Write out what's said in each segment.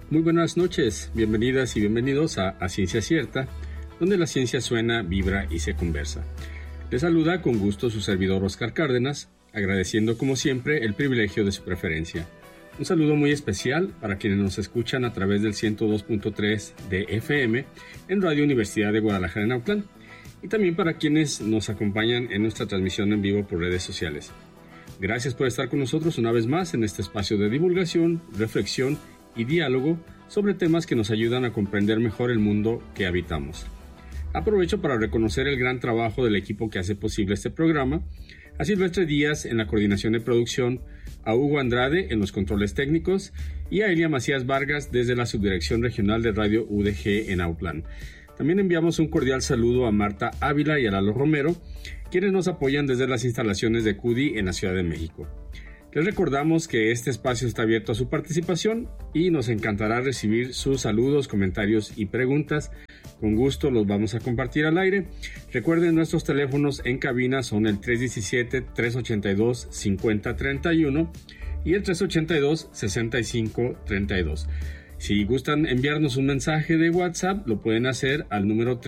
Muy buenas noches, bienvenidas y bienvenidos a Ciencia Cierta, donde la ciencia suena, vibra y se conversa. Les saluda con gusto su servidor Oscar Cárdenas, agradeciendo como siempre el privilegio de su preferencia. Un saludo muy especial para quienes nos escuchan a través del 102.3 de FM en Radio Universidad de Guadalajara en Autlán, y también para quienes nos acompañan en nuestra transmisión en vivo por redes sociales. Gracias por estar con nosotros una vez más en este espacio de divulgación, reflexión y diálogo sobre temas que nos ayudan a comprender mejor el mundo que habitamos. Aprovecho para reconocer el gran trabajo del equipo que hace posible este programa, a Silvestre Díaz en la coordinación de producción, a Hugo Andrade en los controles técnicos y a Elia Macías Vargas desde la Subdirección Regional de Radio UDG en Autlán. También enviamos un cordial saludo a Marta Ávila y a Lalo Romero, quienes nos apoyan desde las instalaciones de CUDI en la Ciudad de México. Les recordamos que este espacio está abierto a su participación y nos encantará recibir sus saludos, comentarios y preguntas. Con gusto los vamos a compartir al aire. Recuerden, nuestros teléfonos en cabina son el 317-382-5031 y el 382-6532. Si gustan enviarnos un mensaje de WhatsApp, lo pueden hacer al número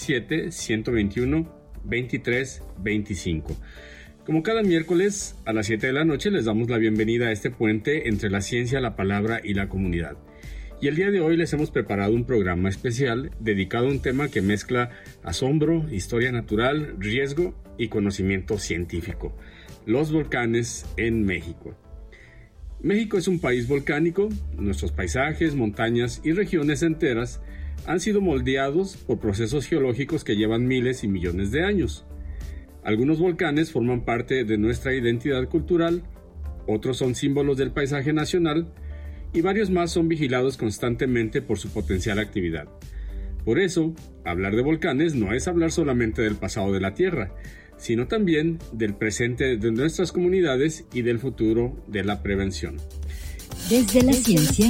317-121-2325. Como cada miércoles a las 7 de la noche les damos la bienvenida a este puente entre la ciencia, la palabra y la comunidad. Y el día de hoy les hemos preparado un programa especial dedicado a un tema que mezcla asombro, historia natural, riesgo y conocimiento científico: los volcanes en México. México es un país volcánico. Nuestros paisajes, montañas y regiones enteras han sido moldeados por procesos geológicos que llevan miles y millones de años. Algunos volcanes forman parte de nuestra identidad cultural, otros son símbolos del paisaje nacional y varios más son vigilados constantemente por su potencial actividad. Por eso, hablar de volcanes no es hablar solamente del pasado de la Tierra, sino también del presente de nuestras comunidades y del futuro de la prevención. Desde la ciencia.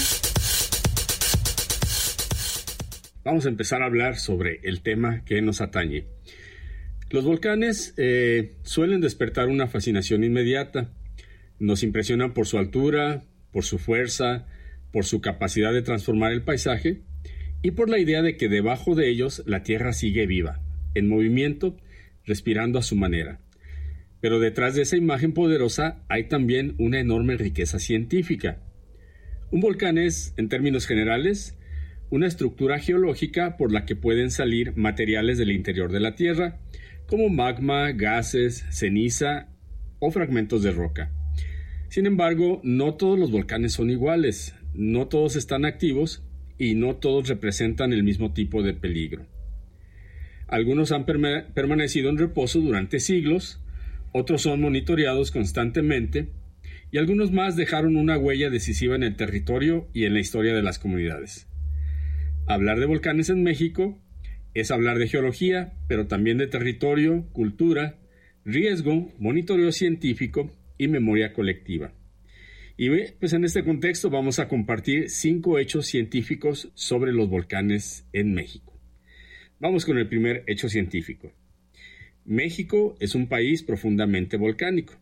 Vamos a empezar a hablar sobre el tema que nos atañe. Los volcanes suelen despertar una fascinación inmediata. Nos impresionan por su altura, por su fuerza, por su capacidad de transformar el paisaje y por la idea de que debajo de ellos la Tierra sigue viva, en movimiento, respirando a su manera. Pero detrás de esa imagen poderosa hay también una enorme riqueza científica. Un volcán es, en términos generales, una estructura geológica por la que pueden salir materiales del interior de la Tierra, como magma, gases, ceniza o fragmentos de roca. Sin embargo, no todos los volcanes son iguales, no todos están activos y no todos representan el mismo tipo de peligro. Algunos han permanecido en reposo durante siglos, otros son monitoreados constantemente y algunos más dejaron una huella decisiva en el territorio y en la historia de las comunidades. Hablar de volcanes en México es hablar de geología, pero también de territorio, cultura, riesgo, monitoreo científico y memoria colectiva. Y pues en este contexto vamos a compartir 5 hechos científicos sobre los volcanes en México. Vamos con el primer hecho científico. México es un país profundamente volcánico.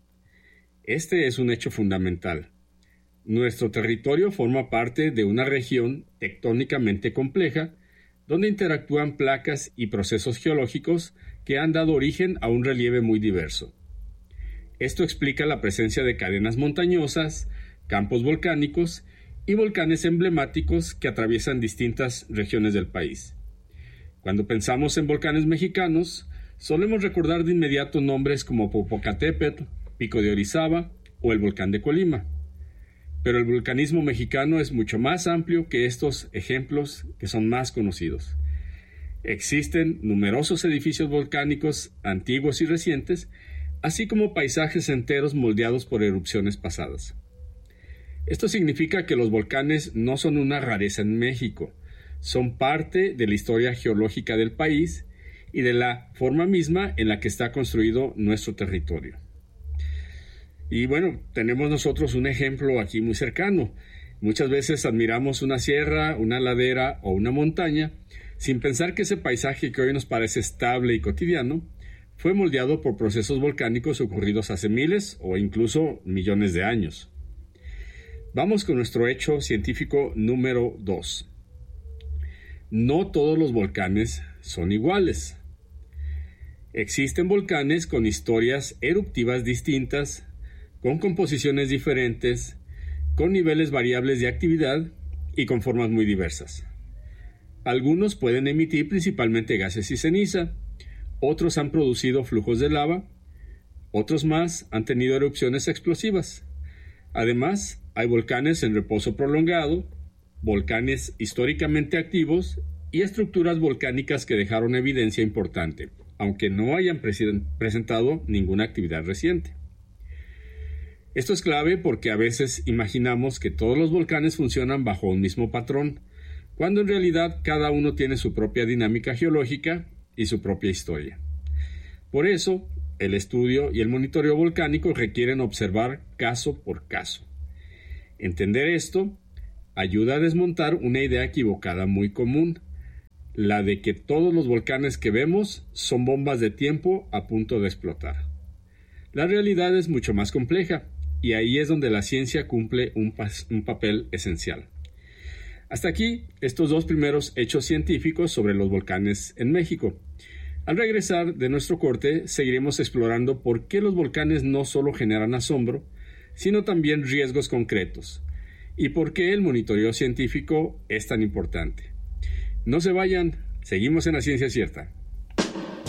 Este es un hecho fundamental. Nuestro territorio forma parte de una región tectónicamente compleja, donde interactúan placas y procesos geológicos que han dado origen a un relieve muy diverso. Esto explica la presencia de cadenas montañosas, campos volcánicos y volcanes emblemáticos que atraviesan distintas regiones del país. Cuando pensamos en volcanes mexicanos, solemos recordar de inmediato nombres como Popocatépetl, Pico de Orizaba o el volcán de Colima. Pero el volcanismo mexicano es mucho más amplio que estos ejemplos que son más conocidos. Existen numerosos edificios volcánicos antiguos y recientes, así como paisajes enteros moldeados por erupciones pasadas. Esto significa que los volcanes no son una rareza en México, son parte de la historia geológica del país y de la forma misma en la que está construido nuestro territorio. Y bueno, tenemos nosotros un ejemplo aquí muy cercano. Muchas veces admiramos una sierra, una ladera o una montaña sin pensar que ese paisaje que hoy nos parece estable y cotidiano fue moldeado por procesos volcánicos ocurridos hace miles o incluso millones de años. Vamos con nuestro hecho científico número 2. No todos los volcanes son iguales. Existen volcanes con historias eruptivas distintas, con composiciones diferentes, con niveles variables de actividad y con formas muy diversas. Algunos pueden emitir principalmente gases y ceniza, otros han producido flujos de lava, otros más han tenido erupciones explosivas. Además, hay volcanes en reposo prolongado, volcanes históricamente activos y estructuras volcánicas que dejaron evidencia importante, aunque no hayan presentado ninguna actividad reciente. Esto es clave porque a veces imaginamos que todos los volcanes funcionan bajo un mismo patrón, cuando en realidad cada uno tiene su propia dinámica geológica y su propia historia. Por eso, el estudio y el monitoreo volcánico requieren observar caso por caso. Entender esto ayuda a desmontar una idea equivocada muy común, la de que todos los volcanes que vemos son bombas de tiempo a punto de explotar. La realidad es mucho más compleja, y ahí es donde la ciencia cumple un papel esencial. Hasta aquí estos dos primeros hechos científicos sobre los volcanes en México. Al regresar de nuestro corte, seguiremos explorando por qué los volcanes no solo generan asombro, sino también riesgos concretos, y por qué el monitoreo científico es tan importante. No se vayan, seguimos en La Ciencia Cierta.